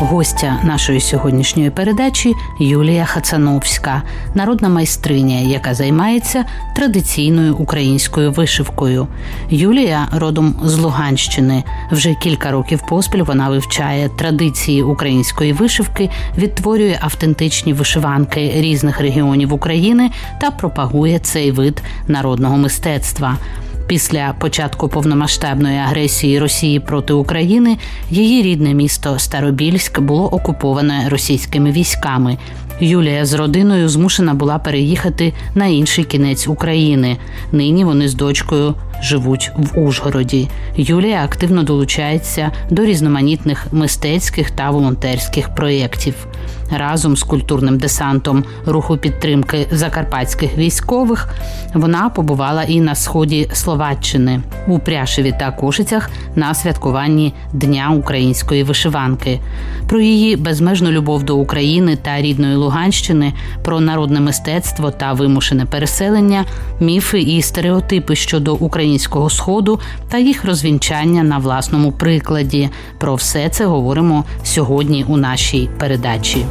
Гостя нашої сьогоднішньої передачі – Юлія Хацановська, народна майстриня, яка займається традиційною українською вишивкою. Юлія родом з Луганщини. Вже кілька років поспіль вона вивчає традиції української вишивки, відтворює автентичні вишиванки різних регіонів України та пропагує цей вид народного мистецтва. Після початку повномасштабної агресії Росії проти України її рідне місто Старобільськ було окуповане російськими військами. Юлія з родиною змушена була переїхати на інший кінець України. Нині вони з дочкою живуть в Ужгороді. Юлія активно долучається до різноманітних мистецьких та волонтерських проєктів. Разом з культурним десантом руху підтримки закарпатських військових вона побувала і на сході Словаччини, у Пряшеві та Кошицях на святкуванні Дня української вишиванки. Про її безмежну любов до України та рідної Луганщини, про народне мистецтво та вимушене переселення, міфи і стереотипи щодо українського Сходу та їх розвінчання на власному прикладі. Про все це говоримо сьогодні у нашій передачі.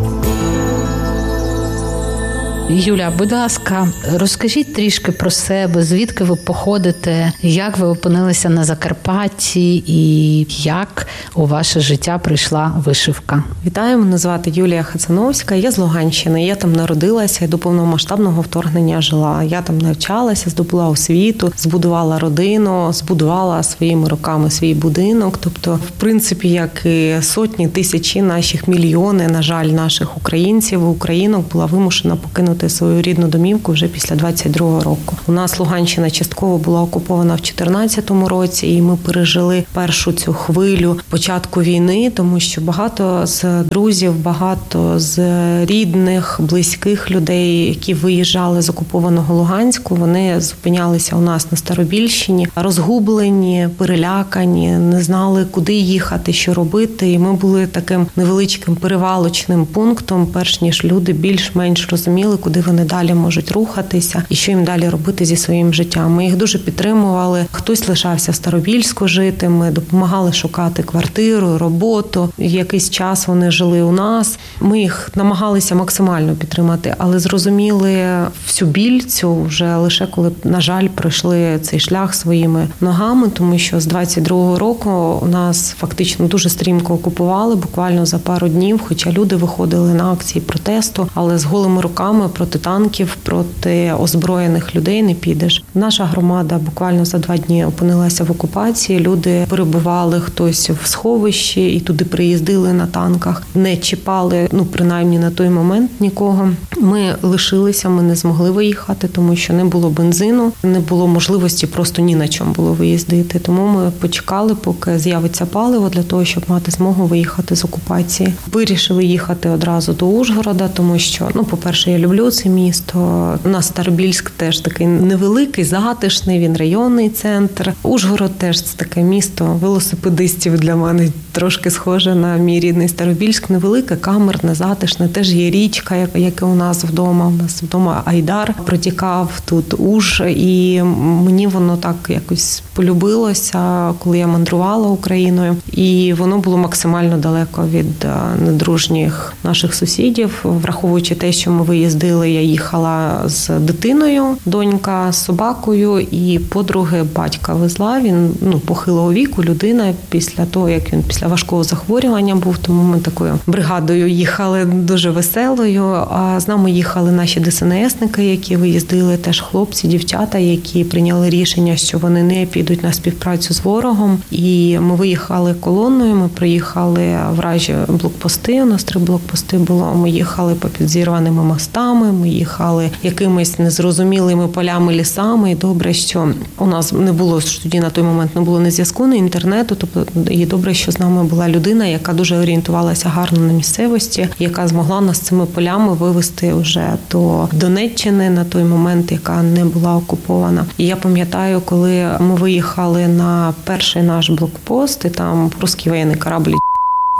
Юля, будь ласка, розкажіть трішки про себе, звідки ви походите, як ви опинилися на Закарпатті і як у ваше життя прийшла вишивка. Вітаю, мене звати Юлія Хацановська, я з Луганщини, я там народилася і до повномасштабного вторгнення жила. Я там навчалася, здобула освіту, збудувала родину, збудувала своїми руками свій будинок. Тобто, в принципі, як і сотні, тисячі наших, мільйони, на жаль, наших українців, українок була вимушена покинути свою рідну домівку вже після 22-го року. У нас Луганщина частково була окупована в 2014 році, і ми пережили першу цю хвилю початку війни, тому що багато з друзів, багато з рідних, близьких людей, які виїжджали з окупованого Луганську, вони зупинялися у нас на Старобільщині, розгублені, перелякані, не знали, куди їхати, що робити. І ми були таким невеличким перевалочним пунктом, перш ніж люди більш-менш розуміли, куди вони далі можуть рухатися і що їм далі робити зі своїм життям. Ми їх дуже підтримували. Хтось лишався в Старобільську жити, ми допомагали шукати квартиру, роботу. Якийсь час вони жили у нас. Ми їх намагалися максимально підтримати, але зрозуміли всю біль цю вже лише коли, на жаль, пройшли цей шлях своїми ногами, тому що з 22-го року у нас фактично дуже стрімко окупували, буквально за пару днів, хоча люди виходили на акції протесту, але з голими руками проти танків, проти озброєних людей не підеш. Наша громада буквально за 2 дні опинилася в окупації. Люди перебували хтось в сховищі і туди приїздили на танках. Не чіпали, принаймні на той момент нікого. Ми лишилися, ми не змогли виїхати, тому що не було бензину, не було можливості просто ні на чому було виїздити. Тому ми почекали, поки з'явиться паливо для того, щоб мати змогу виїхати з окупації. Вирішили їхати одразу до Ужгорода, тому що, по-перше, я люблю це місто. У нас Старобільськ теж такий невеликий, затишний, він районний центр. Ужгород теж це таке місто велосипедистів для мене, трошки схоже на мій рідний Старобільськ. Невелике, камерне, затишне, теж є річка, як і у нас вдома. У нас вдома Айдар протікав, тут Уж, і мені воно так якось полюбилося, коли я мандрувала Україною. І воно було максимально далеко від недружніх наших сусідів, враховуючи те, що ми виїздили, я їхала з дитиною, донька з собакою, і подруги батька везла. Він похилого віку, людина, після того, як він після важкого захворювання був, тому ми такою бригадою їхали дуже веселою. А з нами їхали наші ДСНСники, які виїздили, теж хлопці, дівчата, які прийняли рішення, що вони не підуть на співпрацю з ворогом. І ми виїхали колоною, ми приїхали вражі блокпости, у нас 3 блокпости було, ми їхали по підзірваними мостами, ми їхали якимись незрозумілими полями, лісами. І добре, що у нас не було тоді на той момент не було ні зв'язку, ні інтернету. Тобто, і добре, що з нами була людина, яка дуже орієнтувалася гарно на місцевості, яка змогла нас цими полями вивести вже до Донеччини на той момент, яка не була окупована. І я пам'ятаю, коли ми виїхали на перший наш блокпост, і там русський воєнний корабль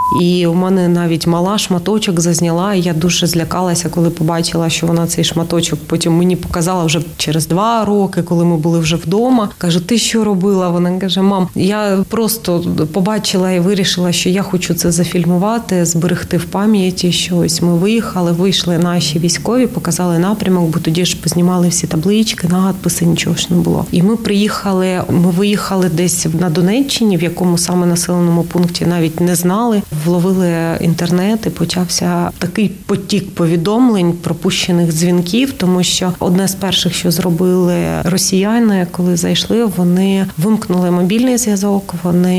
І у мене навіть мала шматочок зазняла, і я дуже злякалася, коли побачила, що вона цей шматочок потім мені показала вже через 2 роки, коли ми були вже вдома. Кажу, ти що робила? Вона каже, мам, я просто побачила і вирішила, що я хочу це зафільмувати, зберегти в пам'яті щось. Ми вийшли наші військові, показали напрямок, бо тоді ж познімали всі таблички, надписи, нічого ж не було. І ми виїхали десь на Донеччині, в якому саме населеному пункті навіть не знали. Вловили інтернет і почався такий потік повідомлень, пропущених дзвінків, тому що одне з перших, що зробили росіяни, коли зайшли, вони вимкнули мобільний зв'язок,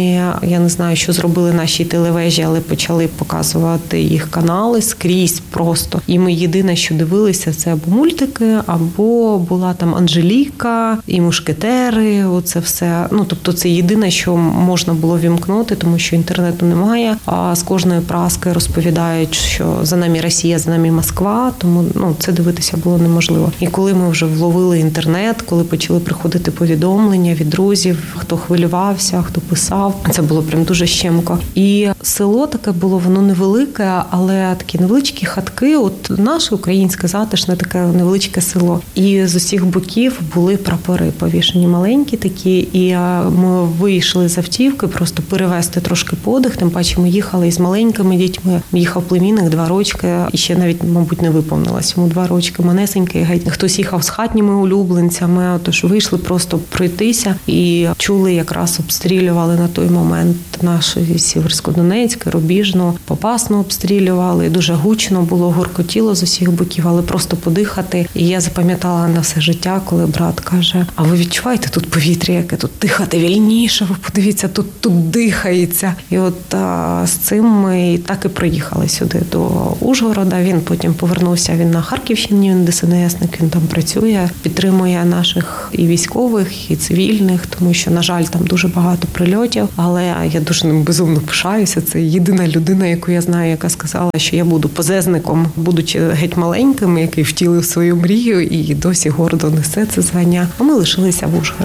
я не знаю, що зробили наші телевежі, але почали показувати їх канали скрізь просто. І ми єдине, що дивилися, це або мультики, або була там Анжеліка і мушкетери, оце все. Тобто це єдине, що можна було вімкнути, тому що інтернету немає. А з кожної праски розповідають, що за нами Росія, за нами Москва, тому це дивитися було неможливо. І коли ми вже вловили інтернет, коли почали приходити повідомлення від друзів, хто хвилювався, хто писав, це було прям дуже щемко. І село таке було, воно невелике, але такі невеличкі хатки, от наше українське затишне таке невеличке село. І з усіх боків були прапори повішені маленькі такі, і ми вийшли з автівки просто перевести трошки подих, тим паче ми їхали із маленькими дітьми. Їхав племінник 2 рочки, і ще навіть, мабуть, не виповнилось йому 2 рочки, манесенький, геть. Хтось їхав з хатніми улюбленцями, отож вийшли просто пройтися і чули, якраз обстрілювали на той момент нашу Сіверсько-Донецьк, Рубіжну, Попасну обстрілювали, дуже гучно було, гуркотіло з усіх боків, але просто подихати. І я запам'ятала на все життя, коли брат каже, а ви відчуваєте тут повітря, яке тут дихати вільніше, ви подивіться, тут дихається. І от з цим ми так і приїхали сюди до Ужгорода. Він потім повернувся, він на Харківщині, він ДСНСник, він там працює, підтримує наших і військових, і цивільних, тому що, на жаль, там дуже багато прильотів, але я дуже ним безумно пишаюся. Це єдина людина, яку я знаю, яка сказала, що я буду позезником, будучи геть маленьким, який втілив свою мрію і досі гордо несе це звання. А ми лишилися в Ужгороді.